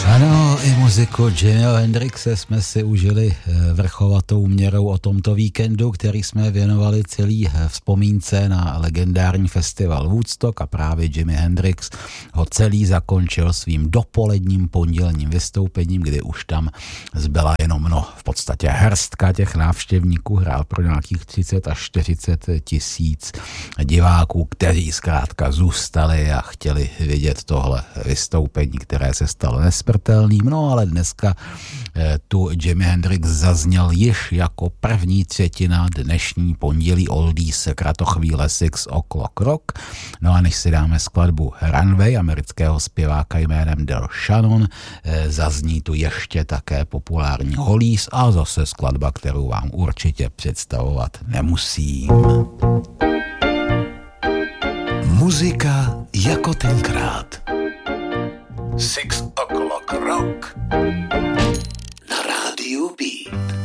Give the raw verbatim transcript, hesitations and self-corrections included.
Ano, i muziku Jimmyho Hendrixe jsme si užili vrchovatou měrou o tomto víkendu, který jsme věnovali celý vzpomínce na legendární festival Woodstock a právě Jimi Hendrix ho celý zakončil svým dopoledním pondělním vystoupením, kdy už tam zbyla jenom no, v podstatě hrstka těch návštěvníků, hrál pro nějakých třicet až čtyřicet tisíc diváků, kteří zkrátka zůstali a chtěli vidět tohle vystoupení, které se stalo nesmrtelným. No ale dneska eh, tu Jimi Hendrix zazněl již jako první třetina dnešní pondělí oldies kratochvíle Six O'Clock Rock. No a než si dáme skladbu Runway amerického zpěváka jménem Del Shannon, eh, zazní tu ještě také populární Hollies a zase skladba, kterou vám určitě představovat nemusím. Muzika jako tenkrát. Six O'Clock Rock na rádiu Beat.